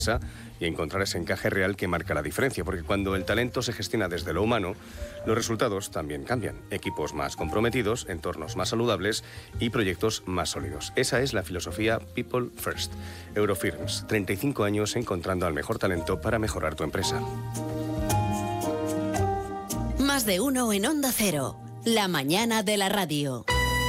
y encontrar ese encaje real que marca la diferencia, porque cuando el talento se gestiona desde lo humano, los resultados también cambian. Equipos más comprometidos, entornos más saludables y proyectos más sólidos. Esa es la filosofía People First. Eurofirms, 35 años encontrando al mejor talento para mejorar tu empresa. Más de uno en Onda Cero, la mañana de la radio.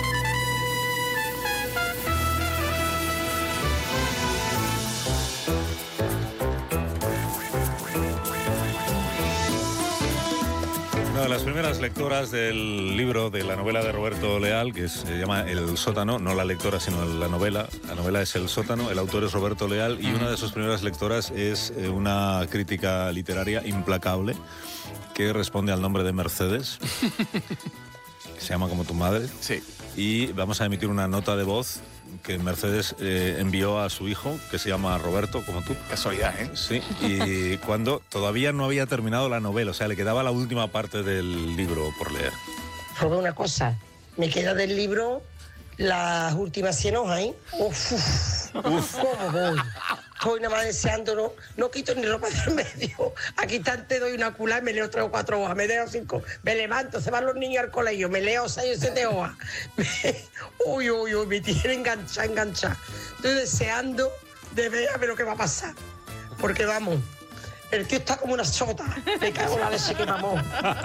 Una de las primeras lectoras del libro de la novela de Roberto Leal, que se llama El sótano, no la lectora sino la novela. La novela es El sótano, el autor es Roberto Leal y una de sus primeras lectoras es una crítica literaria implacable que responde al nombre de Mercedes, que se llama como tu madre. Sí. Y vamos a emitir una nota de voz que Mercedes envió a su hijo, que se llama Roberto, como tú. Casualidad, ¿eh? Sí, y cuando todavía no había terminado la novela, o sea, le quedaba la última parte del libro por leer. Probé una cosa, me queda del libro las últimas 100 hojas, ¿eh? Uf, ¿cómo voy? Estoy nada más deseando, no quito ni ropa del medio. Aquí te doy una cula y me leo 3 o 4 hojas, me leo 5, me levanto, se van los niños al colegio, me leo 6 o 7 hojas. Uy, me tiene enganchada. Estoy deseando de ver a ver lo que va a pasar. Porque vamos, el tío está como una sota. Me cago en la leche que mamó.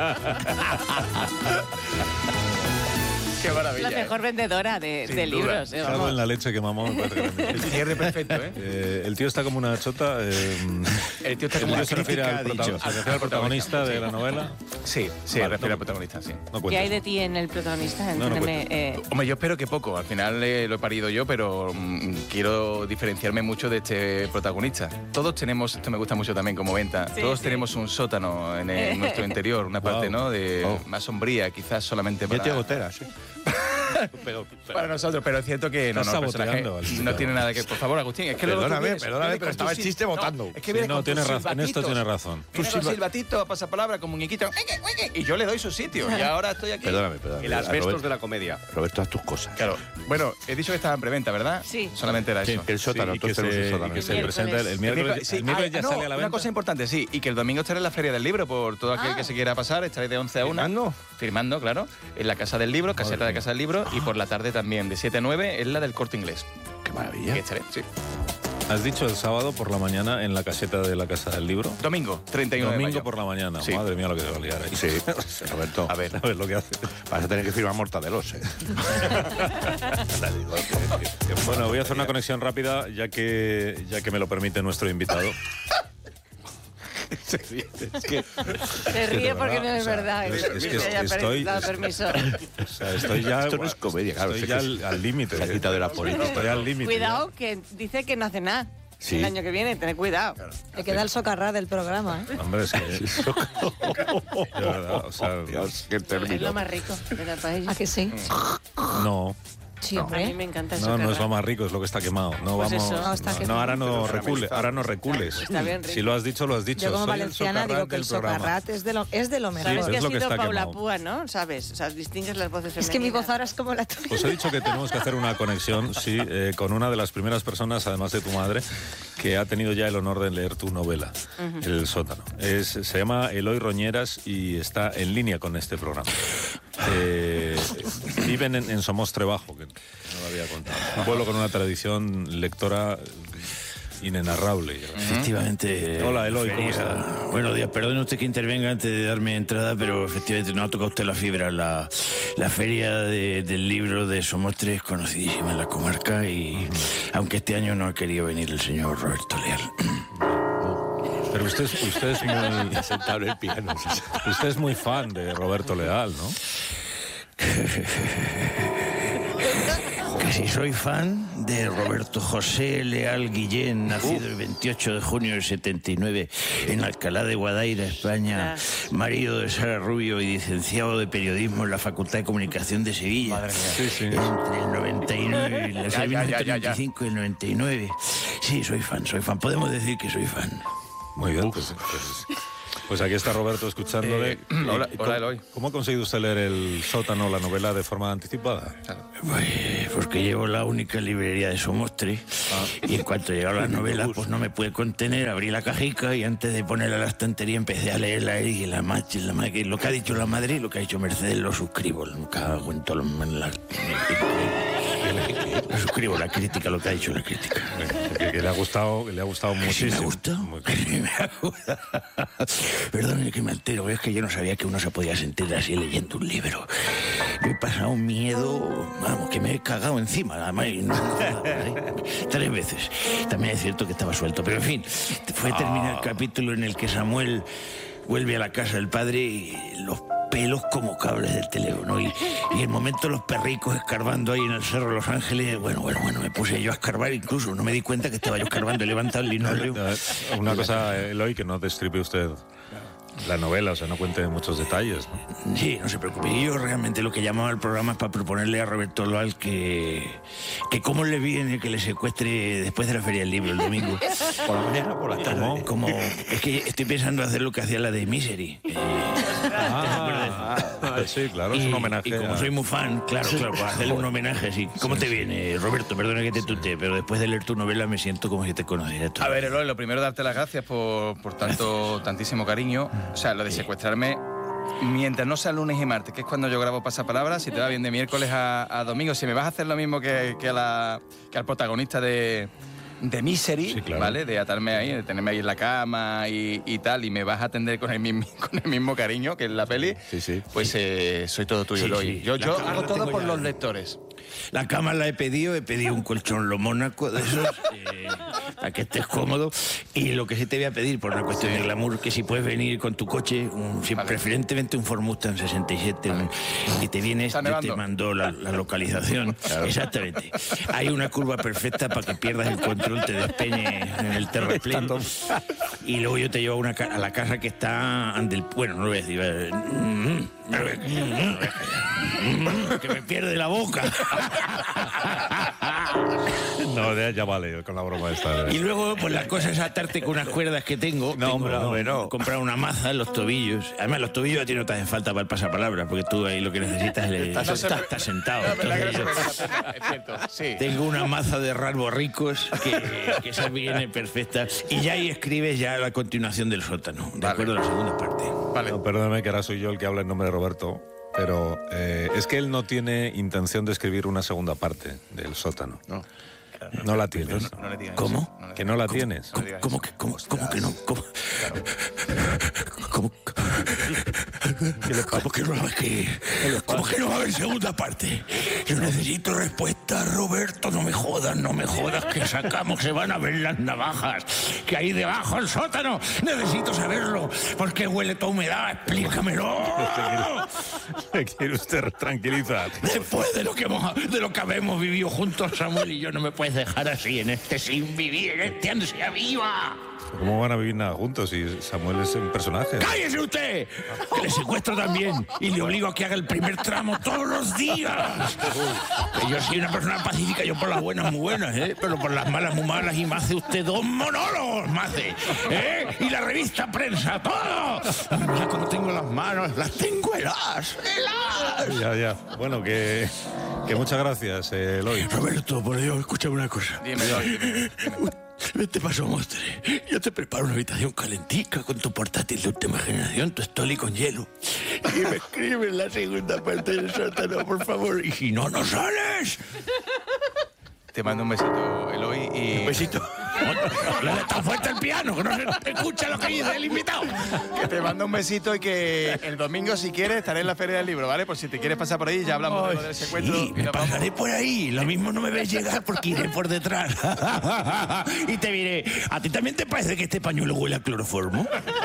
Qué maravilla. La mejor vendedora de libros. Cago en la leche que mamó. El cierre perfecto, ¿eh? El tío está como una chota. El tío está como una se refiere al protagonista de la novela. Sí, me refiero al protagonista, sí. ¿Qué hay de ti en el protagonista? Hombre, yo espero que poco. Al final lo he parido yo, pero quiero diferenciarme mucho de este protagonista. Todos tenemos, esto me gusta mucho también como venta, todos tenemos un sótano en nuestro interior, una parte, ¿no? Más sombría, quizás solamente para... Yo tengo gotera, sí. Para nosotros, pero es cierto que no tiene nada que... Por favor, Agustín, es que perdóname, pero estaba el chiste votando. Es que viene con tienes razón, en esto tienes razón. Viene con silbatito, pasapalabra, con muñequito, y yo le doy su sitio, y ahora estoy aquí. Perdóname. El asbestos de la comedia. Roberto, haz tus cosas. Claro. Bueno, he dicho que estaba en preventa, ¿verdad? Sí. Solamente era eso. El sótano, y que se presenta el miércoles. El miércoles ya sale a la venta. Una cosa importante, sí, y que el domingo estaré en la Feria del Libro, por todo aquel que se quiera pasar, estaré de 11 a 1. Firmando, claro, en la Casa del Libro, caseta de Casa del Libro, y por la tarde también, de 7 a 9, en la del Corte Inglés. Qué maravilla. Que estaré, sí. Has dicho el sábado por la mañana en la caseta de la Casa del Libro. Domingo, 31 de mayo. Domingo por la mañana. Sí. Madre mía lo que se va a liar ahí. Sí, Roberto. A ver lo que hace. Vas a tener que firmar mortadelos, ¿eh? Bueno, voy a hacer una conexión rápida, ya que me lo permite nuestro invitado. Se ríe porque no es verdad. Es que estoy... permiso. O sea, estoy ya... Esto no es comedia, claro. Estoy ya al límite. Se ha quitado de la política. Estoy al límite. Cuidado, que dice que no hace nada. Sí. El año que viene, tened cuidado. Claro. Le queda el socarrá del programa, ¿eh? Hombre, es que... de verdad, o sea... Dios, qué término. Es lo más rico de la paella. ¿A que sí? No. Sí, A hombre. mí me encanta el No, socarrá. no es lo más rico, es lo que está quemado. No Pues vamos. eso. No, está quemado. Ahora no recules. Está bien rico. Si lo has dicho, lo has dicho. Yo como Soy el valenciana socarrat digo que el del programa. socarrat es de lo mejor. Sabes Sí, que es ha lo que sido está Paula quemado. Púa, ¿no? ¿Sabes? O sea, distingues las voces femeninas. Es que mi voz ahora es como la tuya. Os he dicho que tenemos que hacer una conexión, sí, con una de las primeras personas, además de tu madre, que ha tenido ya el honor de leer tu novela, El sótano. Se llama Eloy Roñeras y está en línea con este programa. Viven en Somostrebajo, que no lo había contado. Un pueblo con una tradición lectora inenarrable. Efectivamente. Hola, Eloy, ¿cómo está? Buenos días, perdone usted que intervenga antes de darme entrada, pero efectivamente no ha tocado usted la fibra. La feria del libro de Somostre es conocidísima en la comarca y aunque este año no ha querido venir el señor Roberto Leal. Pero usted es muy... Sentado en el piano. Usted es muy fan de Roberto Leal, ¿no? Que si soy fan de Roberto José Leal Guillén, nacido el 28 de junio del 79 en Alcalá de Guadaira, España, marido de Sara Rubio y licenciado de periodismo en la Facultad de Comunicación de Sevilla. Madre mía. Sí. Entre el 99, entre el Ya. 1995 y el 99. Sí, soy fan. Podemos decir que soy fan. Muy bien, pues Pues aquí está Roberto escuchándole. Hola, Eloy. ¿Cómo ha conseguido usted leer El sótano, la novela, de forma anticipada? Pues porque llevo la única librería de Somostre y en cuanto llegaron las novelas pues no me pude contener, abrí la cajica y antes de ponerla a la estantería empecé a leerla y lo que ha dicho la madre y lo que ha dicho Mercedes lo suscribo. Nunca cuento lo suscribo, la crítica, lo que ha dicho la crítica. Que le ha gustado muchísimo. ¿Me ha gustado? Muy claro. Perdón que me altero, es que yo no sabía que uno se podía sentir así leyendo un libro. Yo he pasado un miedo, vamos, que me he cagado encima, además, y no, 3 veces. También es cierto que estaba suelto, pero en fin, fue terminar el capítulo en el que Samuel vuelve a la casa del padre y los pelos como cables del teléfono y el momento los perricos escarbando ahí en el Cerro de Los Ángeles, bueno, me puse yo a escarbar, incluso no me di cuenta que estaba yo escarbando, he levantado el linóleo. Una cosa, Eloy, que no destripe usted la novela, o sea, no cuente muchos detalles, ¿no? Sí, no se preocupe. Yo realmente lo que llamaba al programa es para proponerle a Roberto Leal que cómo le viene que le secuestre después de la Feria del Libro el domingo. Por la mañana o por la tarde. Como es que estoy pensando hacer lo que hacía la de Misery. Sí, claro, es un homenaje. Y como soy muy fan, claro, para hacerle un homenaje, sí. ¿Cómo te viene, Roberto? Perdona que te tutee, pero después de leer tu novela me siento como si te conociera. A ver, Eloy, lo primero darte las gracias por tantísimo cariño. O sea, lo de secuestrarme, mientras no sea lunes y martes, que es cuando yo grabo Pasapalabra, si te va bien de miércoles a domingo, si me vas a hacer lo mismo que al protagonista de Misery, sí, claro, ¿vale? De atarme ahí, de tenerme ahí en la cama y tal, y me vas a atender con el mismo cariño que en la peli, sí. Pues soy todo tuyo, Eloy. Yo hago todo por los lectores. La cama la he pedido un colchón lo Mónaco de esos, para que estés cómodo. Y lo que sí te voy a pedir, por una cuestión de glamour, que si puedes venir con tu coche, preferentemente un Ford Mustang 67, y te vienes, yo te mando la localización. Claro. Exactamente. Hay una curva perfecta para que pierdas el control, te despeñes en el terraplén. Y luego yo te llevo a la casa que está bueno, no lo voy a decir. Que me pierde la boca. No, ya vale con la broma esta. Y luego, pues la cosa es atarte con unas cuerdas que tengo. No. Comprar una maza en los tobillos. Además, los tobillos a ti no te hacen falta para el pasapalabra, porque tú ahí lo que necesitas estás sentado. Tengo una maza de rasborricos que esa viene perfecta. Y ya ahí escribes ya la continuación del sótano, de acuerdo a la segunda parte. Vale. No, perdóname que ahora soy yo el que habla en nombre de Roberto. Pero es que él no tiene intención de escribir una segunda parte del sótano. No la tienes. ¿Cómo? Que no la tienes. ¿Cómo que no? ¿Cómo que no va a haber segunda parte? Yo necesito respuesta, Roberto. No me jodas que sacamos, se van a ver las navajas que hay debajo del sótano. Necesito saberlo. ¿Por qué huele toda humedad? Explícamelo. ¿Qué quiere usted tranquilizar? Después de lo que habemos vivido juntos, Samuel y yo, no me puedes dejar así en este sin vivir, en este ansia viva. ¿Cómo van a vivir nada juntos si Samuel es un personaje? ¡Cállese usted! Que le secuestro también y le obligo a que haga el primer tramo todos los días. Que yo soy una persona pacífica, yo por las buenas muy buenas, pero por las malas muy malas, y me hace usted 2 monólogos, me hace, y la revista Prensa, todo. Mira cómo tengo las manos, las tengo heladas. Ya. Bueno, que muchas gracias, Eloy. Roberto, por Dios, escúchame una cosa. Dime, Eloy. Vete paso, Mostre. Yo te preparo una habitación calentica con tu portátil de última generación, tu estoli con hielo. Y me escribes la segunda parte del sótano, por favor. Y si no, no sales. Te mando un besito, Eloy, y... ¿Un besito? Le está fuerte el piano, que no se escucha lo que dice el invitado. Que te mando un besito y que el domingo, si quieres, estaré en la Feria del Libro, ¿vale? Por si te quieres pasar por ahí, ya hablamos de lo del secuestro. Sí, me pasaré por ahí. Lo mismo no me ves llegar porque iré por detrás. Y te diré, ¿a ti también te parece que este pañuelo huele a cloroformo?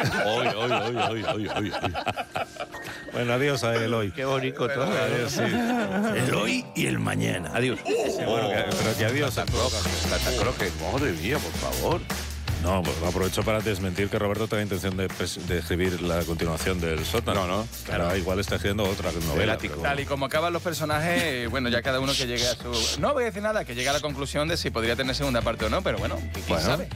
Oy. Bueno, adiós a Eloy. Qué bonito todo. Adiós, sí. Eloy y el mañana. Adiós. Bueno, pero que adiós. Croque, madre mía, por favor. No, pues aprovecho para desmentir que Roberto tenga intención de escribir la continuación del sótano. No. Claro, igual está escribiendo otra novela. Tal y como acaban los personajes, bueno, ya cada uno que llegue a su... No voy a decir nada, que llegue a la conclusión de si podría tener segunda parte o no, pero bueno, ¿quién sabe?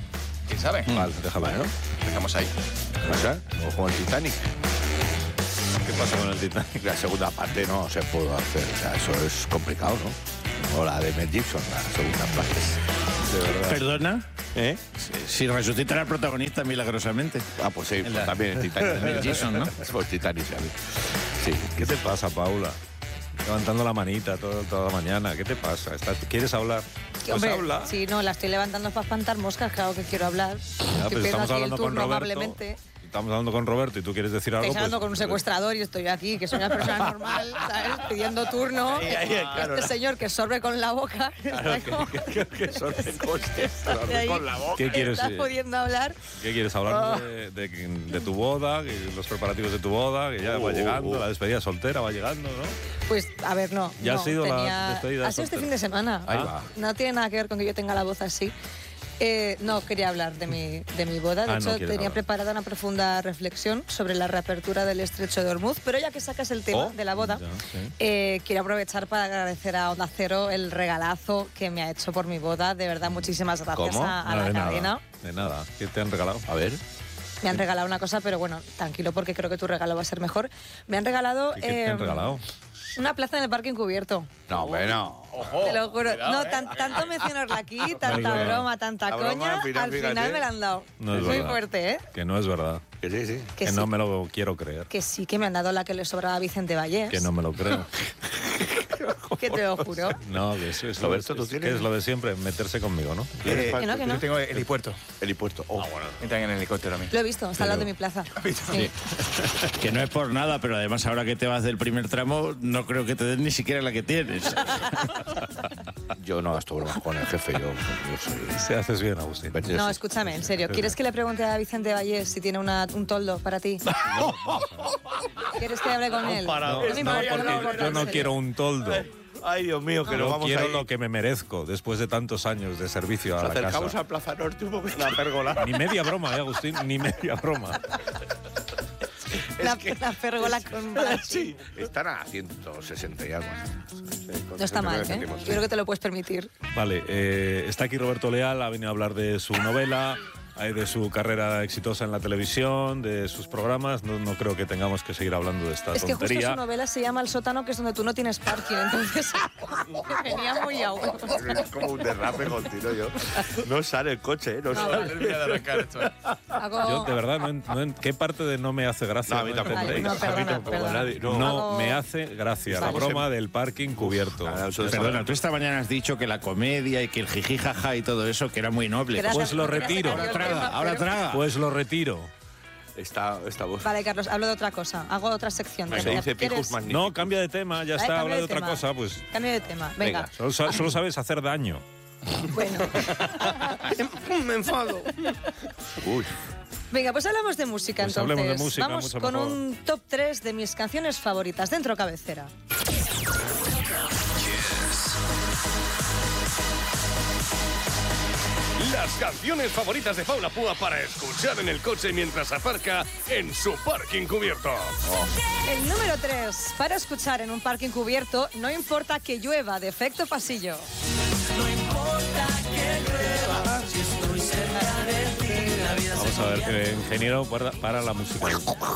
¿Quién sabe? Vale, déjalo, ¿no? Dejamos ahí. O sea, o como el Titanic. ¿Qué pasa con el Titanic? La segunda parte no se pudo hacer. O sea, eso es complicado, ¿no? O la de Mel Gibson, la segunda parte. De verdad. ¿Perdona? ¿Eh? Si resucita al protagonista milagrosamente. Ah, pues sí, pues la- también el Titanic. Mel Gibson, ¿no? Pues Titanic, ¿sabes? Sí. ¿Qué te pasa, Paula? Levantando la manita toda la mañana. ¿Qué te pasa? ¿Quieres hablar? Pues Hombre, habla. sí, no, la estoy levantando para espantar moscas, claro que quiero hablar. Ya, Estoy pues pidiendo estamos aquí el hablando con turno Roberto. amablemente. Estamos hablando con Roberto y tú quieres decir algo. Estáis hablando pues, con un secuestrador y estoy aquí, que soy una persona normal, ¿sabes? Pidiendo turno. claro. Este señor que sorbe con la boca. Claro, que son de coche. Con la boca. ¿Qué quieres, ¿Estás pudiendo hablar? ¿Qué quieres hablar de tu boda, los preparativos de tu boda, que ya va llegando, la despedida soltera va llegando, ¿no? Pues, a ver, no. Ya no, ha sido la tenía- despedida Ha sido este soltera. fin de semana. Ahí va. No tiene nada que ver con que yo tenga la voz así. No quería hablar de mi boda. De Ah, no hecho, quieres tenía hablar. preparada una profunda reflexión sobre la reapertura del Estrecho de Hormuz, pero ya que sacas el tema de la boda, Ya, sí. quiero aprovechar para agradecer a Onda Cero el regalazo que me ha hecho por mi boda. De verdad, muchísimas gracias ¿Cómo? a No, la de cadena. nada. De nada. ¿Qué te han regalado? A ver. Me han regalado una cosa, pero bueno, tranquilo porque creo que tu regalo va a ser mejor. Me han regalado, ¿Qué te han regalado? una plaza en el parque encubierto. No, hombre, no. Te lo juro. No, tanto mencionarla aquí, tanta verdad. broma, tanta La broma, coña, al final, al final fíjate. me la han dado. No es Muy verdad. fuerte, ¿eh? Que no es verdad. Que sí, sí. Que Que sí, no me lo quiero creer. que sí, que me han dado la que le sobraba a Vicente Vallés. Que no me lo creo. Que te lo juro. No, que eso es, Roberto, es- ¿tú es- tienes? que es lo de siempre, meterse conmigo, ¿no? Que no, que no. Yo tengo el helipuerto. El impuesto. Oh, Entran en el helicóptero a mí. Lo he visto, está al lado de mi plaza. Sí. Que no es por nada, pero además ahora que te vas del primer tramo, no creo que te den ni siquiera la que tienes. yo no gasto bromas con el jefe, yo soy... Se haces bien, Agustín. No, escúchame, en serio. ¿Quieres que le pregunte a Vicente Vallés si tiene un toldo para ti? ¿Quieres que hable con él? No, No me no, importa, porque importa, yo en no serio. quiero un toldo. Ay, Dios mío, que nos Yo vamos quiero a ir. lo que me merezco después de tantos años de servicio a Nos la acercamos casa. a Plaza Norte un momento. La pérgola. Ni media broma, Agustín, ni media broma. La pérgola con Brasil. Sí, están a 160 y algo. No está mal, ¿eh? Yo creo que te lo puedes permitir. Vale, está aquí Roberto Leal, ha venido a hablar de su novela, de su carrera exitosa en la televisión, de sus programas. No creo que tengamos que seguir hablando de esta Es que justo tontería. su novela se llama El sótano, que es donde tú no tienes parking, entonces me venía muy a huevo. Es como un derrape continuo yo. No sale el coche, ¿eh? No sale. Termina de arrancar esto. Hago- Yo, de verdad, ¿qué parte de no me hace gracia? No, a mí tampoco. entendéis? No, perdona, A mí tampoco, perdona. nadie. No, Hago- me hace gracia la Vale. broma del parking cubierto. Ah, eso es- Perdona, tú esta mañana has dicho que la comedia y que el jiji jaja y todo eso, que era muy noble. Gracias, Pues lo gracias, retiro. Carlos. Ahora traga, ahora traga. Pues lo retiro. Esta voz. Vale, Carlos, hablo de otra cosa. Hago otra sección. Se Venga, dice ¿quieres? Picus Magnificus. No, cambia de tema, ya Vale, está, cambio habla de otra tema. cosa, pues Cambio de tema. Venga. solo sabes hacer daño. Bueno. Me enfado. Uy. Venga, pues hablamos de música Pues entonces. hablemos de música, Vamos mucho con mejor. un top 3 de mis canciones favoritas dentro cabecera. Las canciones favoritas de Paula Púa para escuchar en el coche mientras aparca en su parking cubierto. El número 3, para escuchar en un parking cubierto, no importa que llueva, de Efecto Pasillo. Vamos a ver, ingeniero, para la música.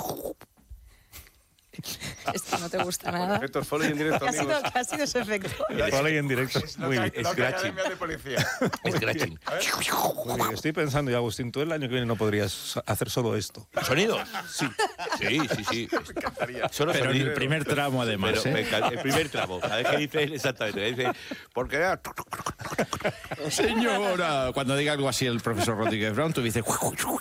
Esto no te gusta nada. Efectos foley en directo, ¿Qué ha sido, amigos. qué ha sido ese efecto? Por ahí en directo. Muy bien. Scratching. Scratching. Muy bien. Estoy pensando, y Agustín, tú el año que viene no podrías hacer solo esto. ¿Sonidos? Sí. Sí. Solo Pero en sonidos. el primer tramo, además, Pero ¿eh? el primer tramo, cada vez que dice exactamente, dice, porque Señora, cuando diga algo así el profesor Rodríguez Brown, tú dices...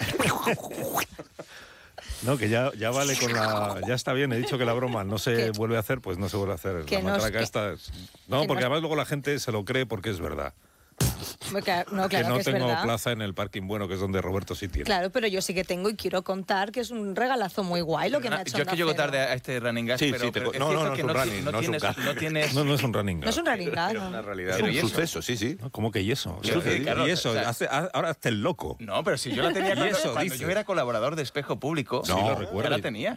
No, que ya vale con la... Ya está bien, he dicho que la broma no se ¿Qué? vuelve a hacer, pues no se vuelve a hacer. Que La no es matraca que- esta no, que porque no- además luego la gente se lo cree porque es verdad. No, claro que no que es tengo verdad. plaza en el parking bueno, que es donde Roberto sí tiene. Claro, pero yo sí que tengo y quiero contar que es un regalazo muy guay lo que me ha hecho Yo es que Onda llego Cero. tarde a este running gas, Sí, pero, sí, pero no, es no, cierto no que es un no, running, no no es un tienes, gas. no tienes... No es un running. No es un running gag, Una ¿no? realidad. es un ¿y eso? suceso, sí. No, ¿cómo que y eso? Pero que, Carlos, y eso, o sea- ahora hazte el loco. No, pero si yo la tenía Y cuando, eso cuando dices. yo era colaborador de Espejo Público, Sí, lo recuerdo. ya la tenía.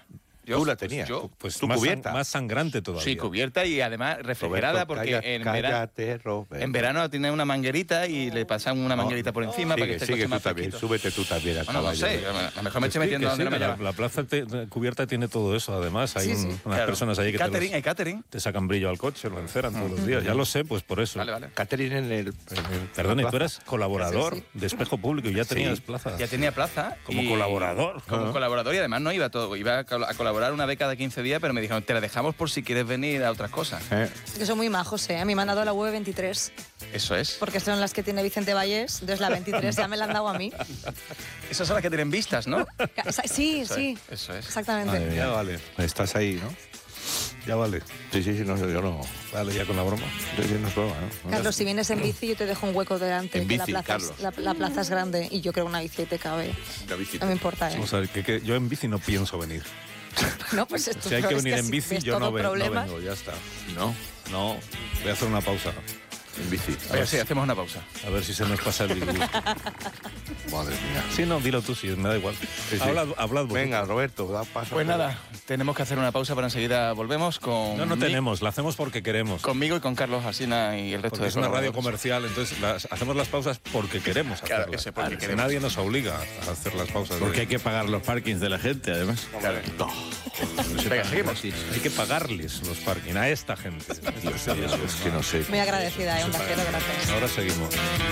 Tú la tenías. Pues tu más, cubierta. más sangrante todavía. Sí, cubierta y además refrigerada, porque en verano tiene una manguerita y le pasan una manguerita por encima para que esté el coche más fresquito. Súbete tú también al caballo. No sé, a lo mejor me estoy metiendo donde no me llama. La plaza cubierta tiene todo eso, además. Hay unas personas ahí que hay catering. Te sacan brillo al coche, lo enceran todos los días. Ya lo sé, pues por eso. Vale. Catering en el Perdón, y tú eras colaborador de Espejo Público y ya tenías plaza. Ya tenía plaza. Como colaborador. Como colaborador, y además no iba todo. Iba a colaborar una vez cada 15 días, pero me dijeron, te la dejamos por si quieres venir a otras cosas. Que son muy majos, ¿eh? A mí me han dado la V23. Eso es. Porque son las que tiene Vicente Vallés, entonces la 23 ya me la han dado a mí. Esas son las que tienen vistas, ¿no? Sí. Eso es. Exactamente. Ya vale. Estás ahí, ¿no? Ya vale. Sí, no, yo no. Vale, ya con la broma. Sí, no es broma, ¿no? Carlos, si vienes en bici, yo te dejo un hueco delante. En que bici, la plaza, Carlos. la plaza es grande y yo creo una bici te cabe. No me importa, ¿eh? Vamos a ver, que yo en bici no pienso venir. No, pues esto Si hay que venir en así bici, ves yo no todo vengo, problema. ya está. No. Voy a hacer una pausa. En bici. Oye, sí, hacemos una pausa. A ver si se nos pasa el disgusto. Madre mía. Sí, no, dilo tú, sí, me da igual. Sí. Hablad vos. Venga, Roberto, da paso. Pues nada, tenemos que hacer una pausa, pero enseguida volvemos con... No tenemos, la hacemos porque queremos. Conmigo y con Carlos Alsina y el resto Porque de es una radio colaboradores. comercial, entonces hacemos las pausas porque queremos Claro, hacerlas. ese porque queremos. Nadie nos obliga a hacer las pausas. Porque hay que pagar los parkings de la gente, además. Claro. Venga, seguimos. Hay que pagarles los parking a esta gente. Es que no sé. Muy agradecida, Onda Cero, gracias. Ahora seguimos.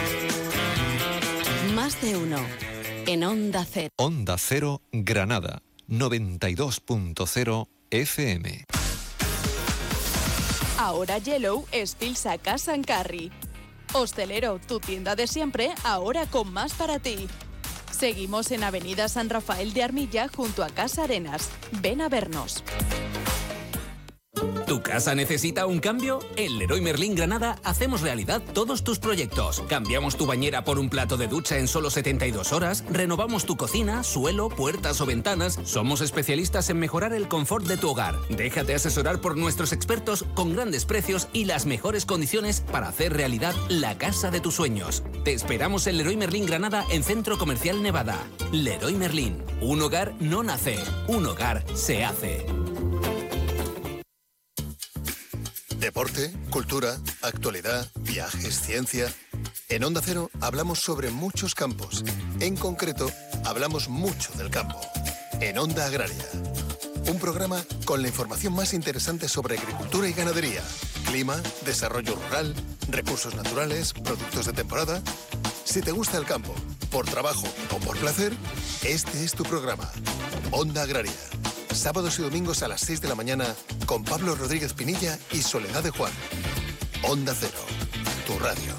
Más de uno. En Onda Cero. Onda Cero Granada, 92.0 FM. Ahora Yellow es Pilsa Casa en Carry. Hostelero, tu tienda de siempre, ahora con más para ti. Seguimos en Avenida San Rafael de Armilla, junto a Casa Arenas. Ven a vernos. ¿Tu casa necesita un cambio? En Leroy Merlin Granada hacemos realidad todos tus proyectos. Cambiamos tu bañera por un plato de ducha en solo 72 horas, renovamos tu cocina, suelo, puertas o ventanas. Somos especialistas en mejorar el confort de tu hogar. Déjate asesorar por nuestros expertos con grandes precios y las mejores condiciones para hacer realidad la casa de tus sueños. Te esperamos en Leroy Merlin Granada, en Centro Comercial Nevada. Leroy Merlin. Un hogar no nace, un hogar se hace. Deporte, cultura, actualidad, viajes, ciencia. En Onda Cero hablamos sobre muchos campos. En concreto, hablamos mucho del campo. En Onda Agraria. Un programa con la información más interesante sobre agricultura y ganadería, clima, desarrollo rural, recursos naturales, productos de temporada. Si te gusta el campo, por trabajo o por placer, este es tu programa. Onda Agraria. Sábados y domingos a las 6 de la mañana con Pablo Rodríguez Pinilla y Soledad de Juan. Onda Cero, tu radio.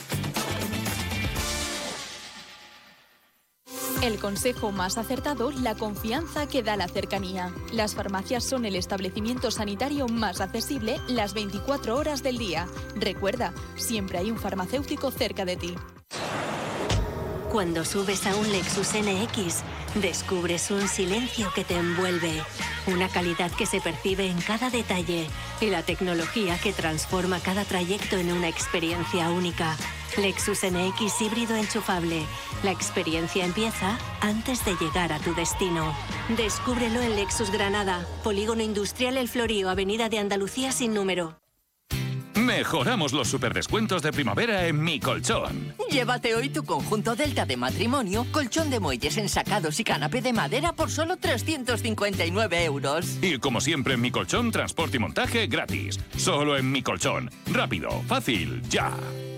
El consejo más acertado, la confianza que da la cercanía. Las farmacias son el establecimiento sanitario más accesible las 24 horas del día. Recuerda, siempre hay un farmacéutico cerca de ti. Cuando subes a un Lexus NX, descubres un silencio que te envuelve, una calidad que se percibe en cada detalle y la tecnología que transforma cada trayecto en una experiencia única. Lexus NX híbrido enchufable. La experiencia empieza antes de llegar a tu destino. Descúbrelo en Lexus Granada, Polígono Industrial El Florío, Avenida de Andalucía sin número. Mejoramos los superdescuentos de primavera en Mi Colchón. Llévate hoy tu conjunto Delta de matrimonio, colchón de muelles ensacados y canapé de madera por solo 359 euros. Y como siempre en Mi Colchón, transporte y montaje gratis. Solo en Mi Colchón. Rápido, fácil, ya.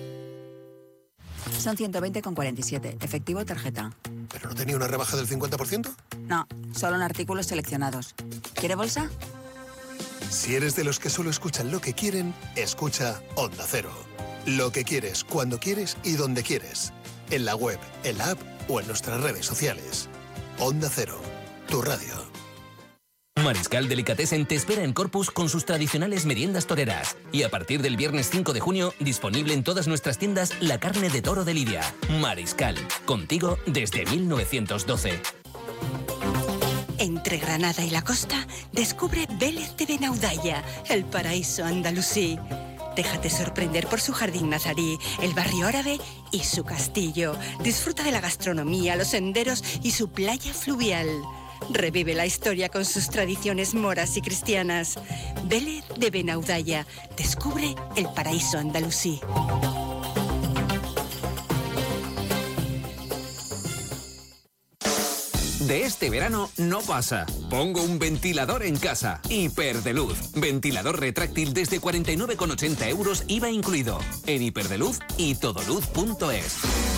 Son 120,47. Efectivo o tarjeta. ¿Pero no tenía una rebaja del 50%? No, solo en artículos seleccionados. ¿Quiere bolsa? Si eres de los que solo escuchan lo que quieren, escucha Onda Cero. Lo que quieres, cuando quieres y donde quieres. En la web, en la app o en nuestras redes sociales. Onda Cero, tu radio. Mariscal Delicatessen te espera en Corpus con sus tradicionales meriendas toreras. Y a partir del viernes 5 de junio, disponible en todas nuestras tiendas la carne de toro de Lidia. Mariscal, contigo desde 1912. Entre Granada y la costa, descubre Vélez de Benaudalla, el paraíso andalusí. Déjate sorprender por su jardín nazarí, el barrio árabe y su castillo. Disfruta de la gastronomía, los senderos y su playa fluvial. Revive la historia con sus tradiciones moras y cristianas. Vélez de Benaudalla. Descubre el paraíso andalusí. De este verano no pasa. Pongo un ventilador en casa. Hiperdeluz. Ventilador retráctil desde 49,80 euros, IVA incluido. En Hiperdeluz y todoluz.es.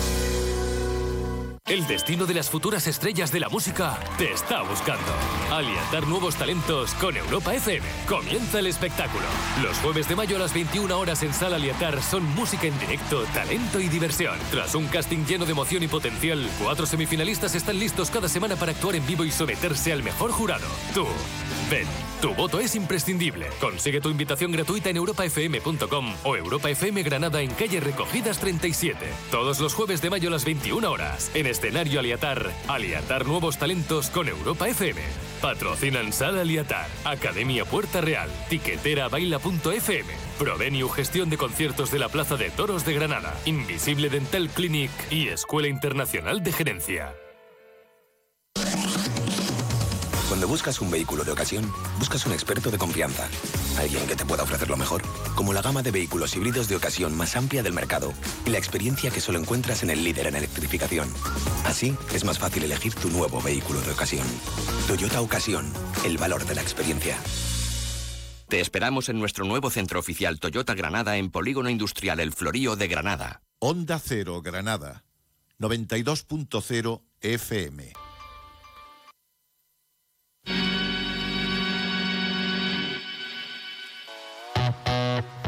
El destino de las futuras estrellas de la música te está buscando. Alientar nuevos talentos con Europa FM. Comienza el espectáculo. Los jueves de mayo a las 21 horas en Sala Alientar son música en directo, talento y diversión. Tras un casting lleno de emoción y potencial, 4 semifinalistas están listos cada semana para actuar en vivo y someterse al mejor jurado. Tú, ven. Tu voto es imprescindible. Consigue tu invitación gratuita en europafm.com o Europa FM Granada en calle Recogidas 37. Todos los jueves de mayo a las 21 horas. En escenario Aliatar. Aliatar nuevos talentos con Europa FM. Patrocinan Sala Aliatar, Academia Puerta Real, Tiquetera Baila.fm, Provenio Gestión de Conciertos de la Plaza de Toros de Granada, Invisible Dental Clinic y Escuela Internacional de Gerencia. Cuando buscas un vehículo de ocasión, buscas un experto de confianza. Alguien que te pueda ofrecer lo mejor. Como la gama de vehículos híbridos de ocasión más amplia del mercado y la experiencia que solo encuentras en el líder en electrificación. Así, es más fácil elegir tu nuevo vehículo de ocasión. Toyota Ocasión, el valor de la experiencia. Te esperamos en nuestro nuevo centro oficial Toyota Granada en Polígono Industrial El Florío de Granada. Onda Cero Granada, 92.0 FM.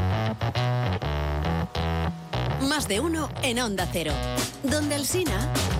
Más de uno en Onda Cero. Donde Alsina.